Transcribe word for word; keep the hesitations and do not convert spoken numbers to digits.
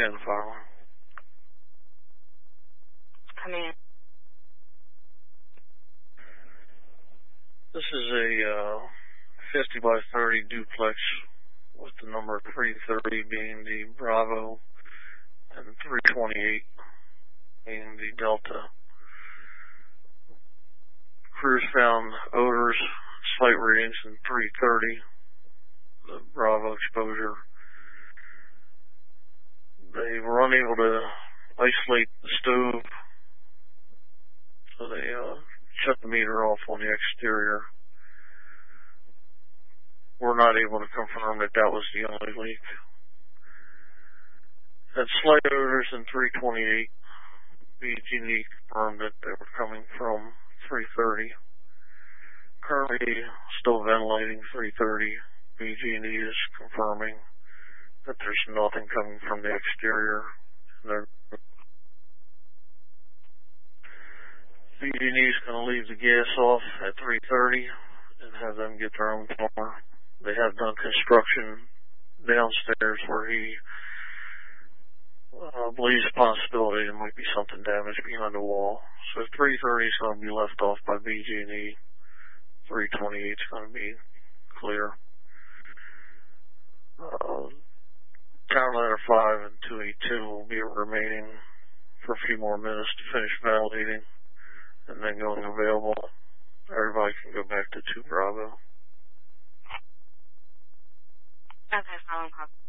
in, Fowler. Come in. This is a uh, fifty by thirty duplex with the number three thirty being the Bravo and three twenty-eight being the Delta. Crews found odors, slight readings in three thirty, the Bravo exposure. They were unable to isolate the stove, so they uh, shut the meter off on the exterior. We're not able to confirm that that was the only leak. Had slight odors in three twenty-eight. B G and E confirmed that they were coming from three thirty. Currently still ventilating three thirty. B G and E is confirming that there's nothing coming from the exterior. They're B G and E is going to leave the gas off at three thirty and have them get their own plumber. They have done construction downstairs where he uh, believes a possibility there might be something damaged behind the wall. So three thirty is going to be left off by B G and E. three twenty-eight is going to be clear. Uh, Tower ladder five and two eighty-two will be remaining for a few more minutes to finish validating and then going available. Everybody can go back to two Bravo. Okay, phone call.